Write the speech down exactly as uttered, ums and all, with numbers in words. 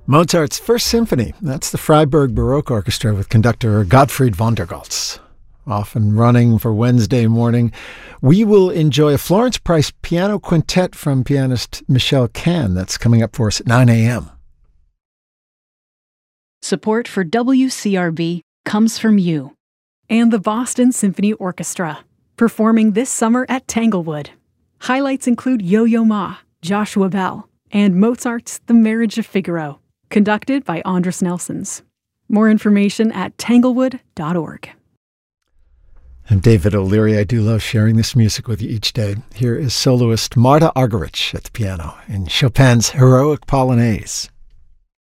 Mozart's First Symphony. That's the Freiburg Baroque Orchestra with conductor Gottfried von der Goltz. Off and running for Wednesday morning. We will enjoy a Florence Price piano quintet from pianist Michelle Kahn. That's coming up for us at nine a.m. Support for W C R B comes from you and the Boston Symphony Orchestra, performing this summer at Tanglewood. Highlights include Yo-Yo Ma, Joshua Bell, and Mozart's The Marriage of Figaro, conducted by Andras Nelsons. More information at tanglewood dot org. I'm David O'Leary. I do love sharing this music with you each day. Here is soloist Marta Argerich at the piano in Chopin's Heroic Polonaise.